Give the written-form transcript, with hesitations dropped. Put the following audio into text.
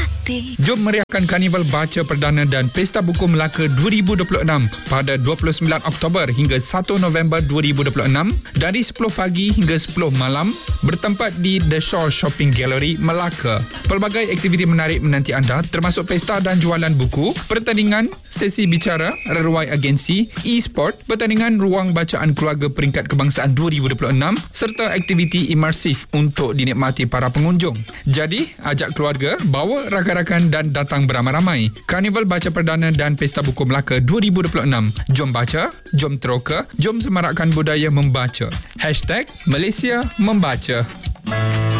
hati. Jom meriahkan Karnival Baca Perdana dan Pesta Buku Melaka 2026 pada 29 Oktober hingga 1 November 2026 dari 10 pagi hingga 10 malam bertempat di The Shaw Shopping Gallery, Melaka. Pelbagai aktiviti menarik menanti anda termasuk pesta dan jualan buku, pertandingan, sesi bicara, reruai agensi, e-sport, pertandingan ruang bacaan keluarga peringkat kebangsaan 2026 serta aktiviti imersif untuk dinikmati para pengunjung. Jadi, ajak keluarga, bawa rakan-rakan dan datang beramai-ramai. Karnival Baca Perdana dan Pesta Buku Melaka 2026. Jom baca, jom teroka, jom semarakkan budaya membaca. #Malaysia Membaca.